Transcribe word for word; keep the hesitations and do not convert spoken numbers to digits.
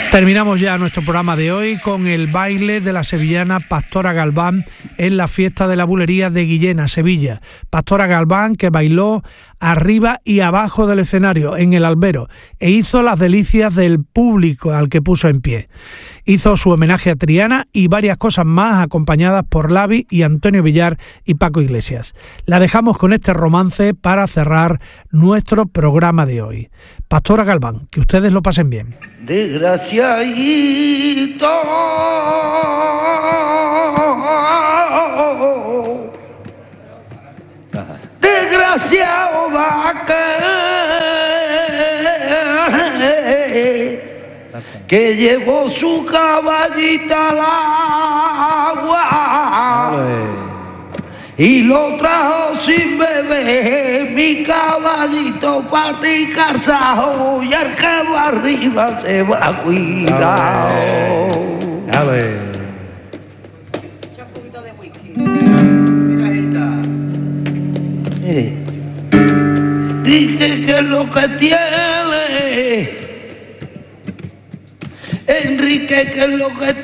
Terminamos ya nuestro programa de hoy con el baile de la sevillana Pastora Galván en la fiesta de la bulería de Guillena, Sevilla. Pastora Galván, que bailó arriba y abajo del escenario, en el albero, e hizo las delicias del público al que puso en pie. Hizo su homenaje a Triana y varias cosas más, acompañadas por Lavi y Antonio Villar y Paco Iglesias. La dejamos con este romance para cerrar nuestro programa de hoy. Pastora Galván, que ustedes lo pasen bien. Desgraciadito, desgraciado va que, que llevó su caballita al agua y lo trajo sin beber, mi caballito pati calzado, y el que va arriba se va cuidado. Dale. Echa un poquito de whisky. Eh. Dije que es lo que tiene Enrique, que es lo que